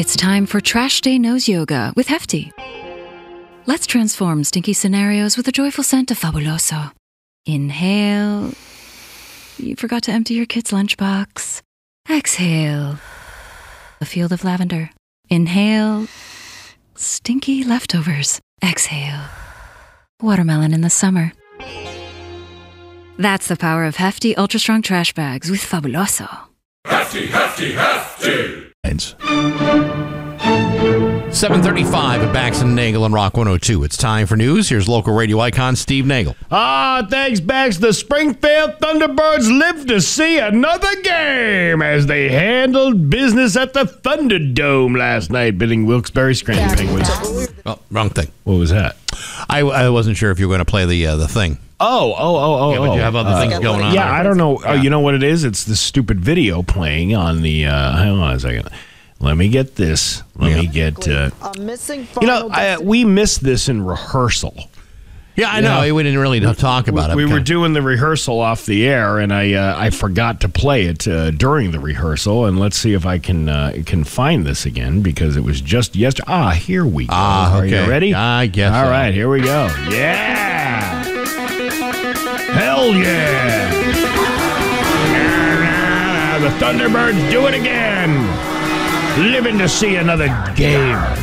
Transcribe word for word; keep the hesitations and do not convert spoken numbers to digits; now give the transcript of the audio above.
It's time for Trash Day Nose Yoga with Hefty. Let's transform stinky scenarios with a joyful scent of Fabuloso. Inhale. You forgot to empty your kid's lunchbox. Exhale. A field of lavender. Inhale. Stinky leftovers. Exhale. Watermelon in the summer. That's the power of Hefty Ultra Strong Trash Bags with Fabuloso. Hefty, hefty, hefty! seven thirty-five at Bax and Nagel on Rock one oh two. It's time for news. Here's local radio icon Steve Nagel. Ah, thanks, Bax. The Springfield Thunderbirds live to see another game as they handled business at the Thunderdome last night, beating Wilkes-Barre Scranton Penguins. Oh, wrong thing. What was that? I, I wasn't sure if you were going to play the uh, the thing. Oh, oh, oh, oh. Yeah, but oh. you have other uh, things going on. Yeah, there. I don't know. Yeah. Oh, you know what it is? It's the stupid video playing on the. Uh, hang on a second. Let me get this. Let Yeah. me get. Uh, A missing you know, I, we missed this in rehearsal. Yeah, I You know. know, We didn't really talk about we, it. We were Okay. doing the rehearsal off the air, and I uh, I forgot to play it uh, during the rehearsal. And let's see if I can uh, can find this again because it was just yesterday. Ah, here we go. Ah, Are okay. you ready? I guess All so. right, here we go. Yeah. Hell yeah. The Thunderbirds do it again. Living to see another game.